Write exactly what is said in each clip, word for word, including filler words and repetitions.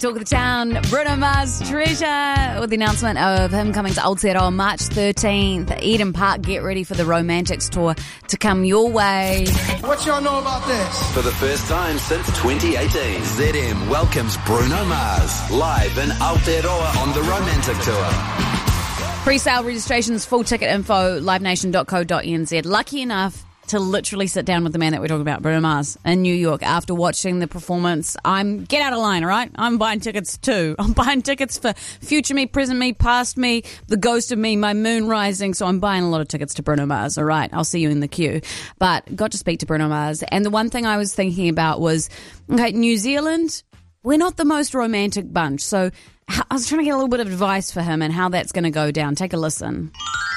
Talk of the town, Bruno Mars Treasure, with the announcement of him coming to Aotearoa on March thirteenth. Eden Park, get ready for the Romantics tour to come your way. What y'all know about this? For the first time since twenty eighteen, Z M welcomes Bruno Mars live in Aotearoa on the Romantic Tour. Pre-sale registrations, full ticket info, live nation dot co dot n z. Lucky enough to literally sit down with the man that we're talking about, Bruno Mars, in New York after watching the performance. I'm, get out of line, all right? I'm buying tickets too. I'm buying tickets for future me, present me, past me, the ghost of me, my moon rising. So I'm buying a lot of tickets to Bruno Mars, all right? I'll see you in the queue. But got to speak to Bruno Mars. And the one thing I was thinking about was, okay, New Zealand, we're not the most romantic bunch. So I was trying to get a little bit of advice for him and how that's going to go down. Take a listen.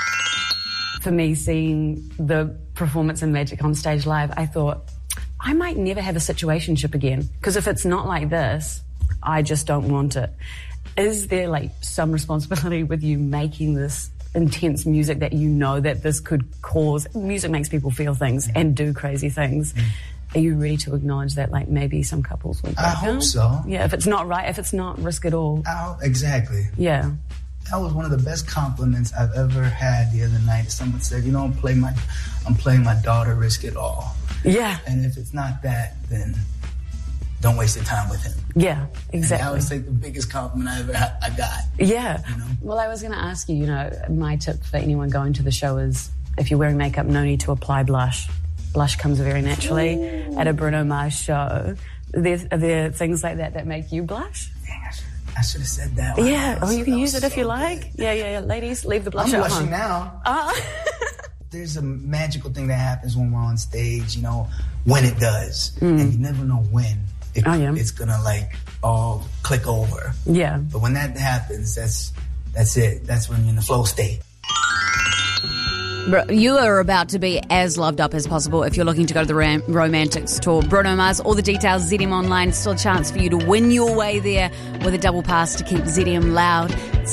For me, seeing the performance in Magic on stage live, I thought, I might never have a situationship again. Because if it's not like this, I just don't want it. Is there like some responsibility with you making this intense music that you know that this could cause? Music makes people feel things and do crazy things. Mm. Are you ready to acknowledge that, like, maybe some couples will break I hope down? so. Yeah, if it's not right, if it's not risk at all. Oh, exactly. Yeah. That was one of the best compliments I've ever had the other night. Someone said, you know, I'm playing my, I'm playing my daughter, risk it all. Yeah. And if it's not that, then don't waste your time with him. Yeah, exactly. And that was like the biggest compliment I ever ha- I got. Yeah. You know? Well, I was going to ask you, you know, my tip for anyone going to the show is if you're wearing makeup, no need to apply blush. Blush comes very naturally. Ooh. At a Bruno Mars show. Are there, are there things like that that make you blush? I should have said that. Yeah, oh, you can use it so if you like. Good. Yeah, yeah, yeah. Ladies, leave the blush I'm at blushing home. now. Uh. There's a magical thing that happens when we're on stage, you know, when it does. Mm. And you never know when it, oh, yeah. it's going to, like, all click over. Yeah. But when that happens, that's that's it. That's when you're in the flow state. You are about to be as loved up as possible if you're looking to go to the Ram- Romantics tour. Bruno Mars, all the details, Z M Online. Still a chance for you to win your way there with a double pass to keep Z M loud.